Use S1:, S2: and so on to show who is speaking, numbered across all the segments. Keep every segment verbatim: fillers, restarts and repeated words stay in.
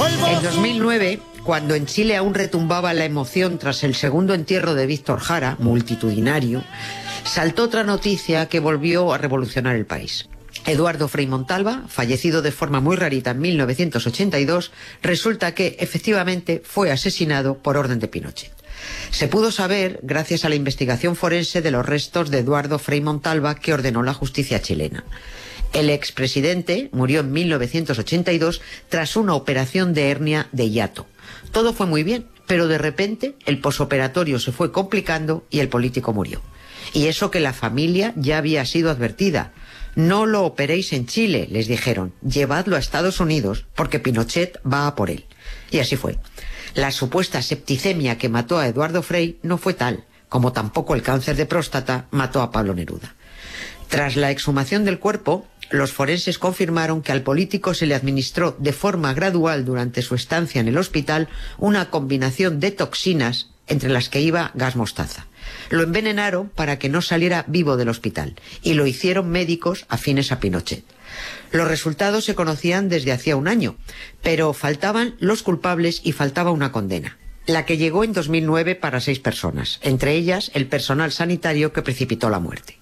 S1: En dos mil nueve, cuando en Chile aún retumbaba la emoción tras el segundo entierro de Víctor Jara, multitudinario, saltó otra noticia que volvió a revolucionar el país. Eduardo Frei Montalva, fallecido de forma muy rarita en mil novecientos ochenta y dos, resulta que efectivamente fue asesinado por orden de Pinochet. Se pudo saber gracias a la investigación forense de los restos de Eduardo Frei Montalva que ordenó la justicia chilena. El expresidente murió en mil novecientos ochenta y dos tras una operación de hernia de hiato. Todo fue muy bien, pero de repente el posoperatorio se fue complicando y el político murió. Y eso que la familia ya había sido advertida. No lo operéis en Chile, les dijeron, llevadlo a Estados Unidos porque Pinochet va a por él. Y así fue. La supuesta septicemia que mató a Eduardo Frei no fue tal, como tampoco el cáncer de próstata mató a Pablo Neruda. Tras la exhumación del cuerpo, los forenses confirmaron que al político se le administró de forma gradual durante su estancia en el hospital una combinación de toxinas entre las que iba gas mostaza. Lo envenenaron para que no saliera vivo del hospital y lo hicieron médicos afines a Pinochet. Los resultados se conocían desde hacía un año, pero faltaban los culpables y faltaba una condena. La que llegó en dos mil nueve para seis personas, entre ellas el personal sanitario que precipitó la muerte.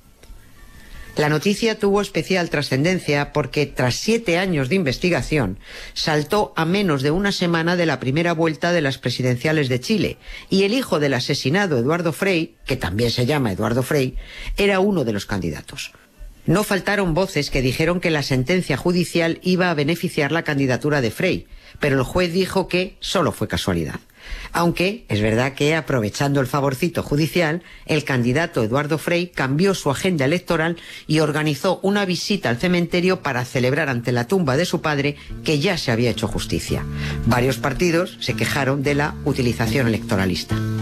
S1: La noticia tuvo especial trascendencia porque tras siete años de investigación saltó a menos de una semana de la primera vuelta de las presidenciales de Chile y el hijo del asesinado Eduardo Frei, que también se llama Eduardo Frei, era uno de los candidatos. No faltaron voces que dijeron que la sentencia judicial iba a beneficiar la candidatura de Frei, pero el juez dijo que solo fue casualidad. Aunque es verdad que, aprovechando el favorcito judicial, el candidato Eduardo Frei cambió su agenda electoral y organizó una visita al cementerio para celebrar ante la tumba de su padre que ya se había hecho justicia. Varios partidos se quejaron de la utilización electoralista.